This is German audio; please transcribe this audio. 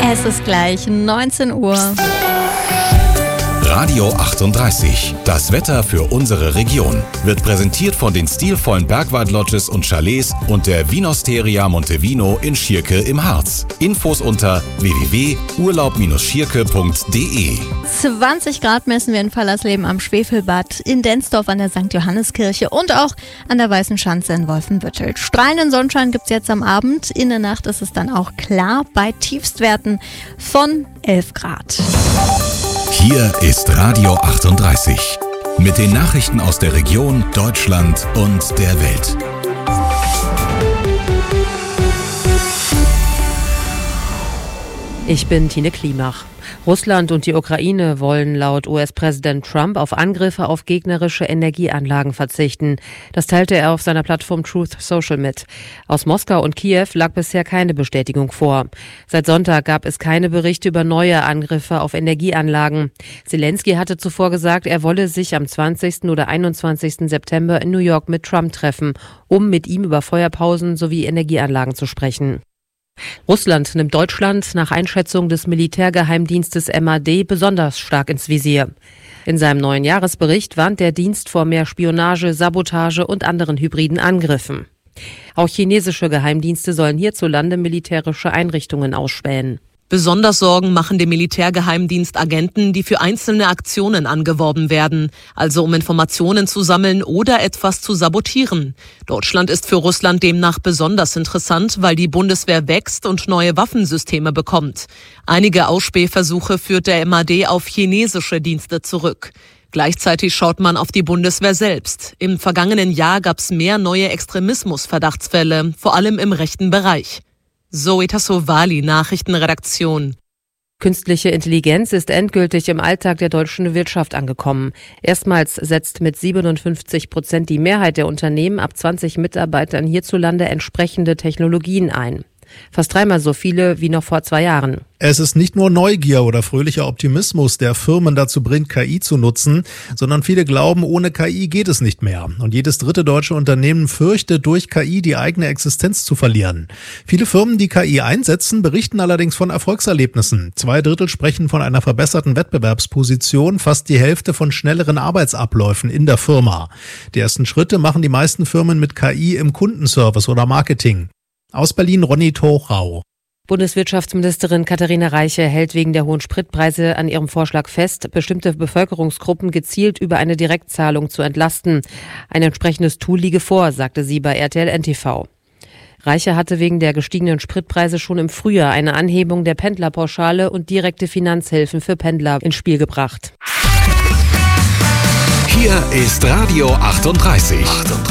Es ist gleich 19 Uhr. Radio 38, das Wetter für unsere Region, wird präsentiert von den stilvollen Bergwald-Lodges und Chalets und der Vinosteria Montevino in Schierke im Harz. Infos unter www.urlaub-schierke.de. 20 Grad messen wir in Fallersleben am Schwefelbad, in Densdorf an der St. Johanneskirche und auch an der Weißen Schanze in Wolfenbüttel. Strahlenden Sonnenschein gibt es jetzt am Abend. In der Nacht ist es dann auch klar bei Tiefstwerten von 11 Grad. Hier ist Radio 38 mit den Nachrichten aus der Region, Deutschland und der Welt. Ich bin Tine Klimach. Russland und die Ukraine wollen laut US-Präsident Trump auf Angriffe auf gegnerische Energieanlagen verzichten. Das teilte er auf seiner Plattform Truth Social mit. Aus Moskau und Kiew lag bisher keine Bestätigung vor. Seit Sonntag gab es keine Berichte über neue Angriffe auf Energieanlagen. Zelensky hatte zuvor gesagt, er wolle sich am 20. oder 21. September in New York mit Trump treffen, um mit ihm über Feuerpausen sowie Energieanlagen zu sprechen. Russland nimmt Deutschland nach Einschätzung des Militärgeheimdienstes MAD besonders stark ins Visier. In seinem neuen Jahresbericht warnt der Dienst vor mehr Spionage, Sabotage und anderen hybriden Angriffen. Auch chinesische Geheimdienste sollen hierzulande militärische Einrichtungen ausspähen. Besonders Sorgen machen dem Militärgeheimdienst Agenten, die für einzelne Aktionen angeworben werden, also um Informationen zu sammeln oder etwas zu sabotieren. Deutschland ist für Russland demnach besonders interessant, weil die Bundeswehr wächst und neue Waffensysteme bekommt. Einige Ausspähversuche führt der MAD auf chinesische Dienste zurück. Gleichzeitig schaut man auf die Bundeswehr selbst. Im vergangenen Jahr gab es mehr neue Extremismus-Verdachtsfälle, vor allem im rechten Bereich. Zoe Tassovali, Nachrichtenredaktion. Künstliche Intelligenz ist endgültig im Alltag der deutschen Wirtschaft angekommen. Erstmals setzt mit 57% die Mehrheit der Unternehmen ab 20 Mitarbeitern hierzulande entsprechende Technologien ein. Fast dreimal so viele wie noch vor 2 Jahren. Es ist nicht nur Neugier oder fröhlicher Optimismus, der Firmen dazu bringt, KI zu nutzen, sondern viele glauben, ohne KI geht es nicht mehr. Und jedes dritte deutsche Unternehmen fürchtet, durch KI die eigene Existenz zu verlieren. Viele Firmen, die KI einsetzen, berichten allerdings von Erfolgserlebnissen. 2/3 sprechen von einer verbesserten Wettbewerbsposition, fast die Hälfte von schnelleren Arbeitsabläufen in der Firma. Die ersten Schritte machen die meisten Firmen mit KI im Kundenservice oder Marketing. Aus Berlin Ronny Thorau. Bundeswirtschaftsministerin Katharina Reiche hält wegen der hohen Spritpreise an ihrem Vorschlag fest, bestimmte Bevölkerungsgruppen gezielt über eine Direktzahlung zu entlasten. Ein entsprechendes Tool liege vor, sagte sie bei RTL NTV. Reiche hatte wegen der gestiegenen Spritpreise schon im Frühjahr eine Anhebung der Pendlerpauschale und direkte Finanzhilfen für Pendler ins Spiel gebracht. Hier ist Radio 38.